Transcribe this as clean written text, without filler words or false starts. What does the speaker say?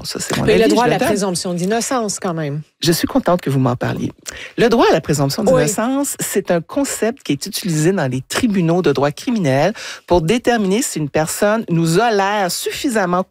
ça, c'est mon Mais avis. le droit à je la donne. présomption d'innocence, quand même. Je suis contente que vous m'en parliez. Le droit à la présomption d'innocence, c'est un concept qui est utilisé dans les tribunaux de droit criminel pour déterminer si une personne nous a l'air suffisamment